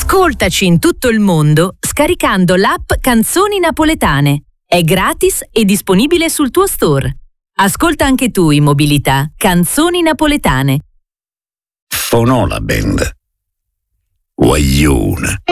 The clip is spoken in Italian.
Ascoltaci in tutto il mondo scaricando l'app Canzoni Napoletane. È gratis e disponibile sul tuo store. Ascolta anche tu in mobilità Canzoni Napoletane. Fonola Band. Guaglione.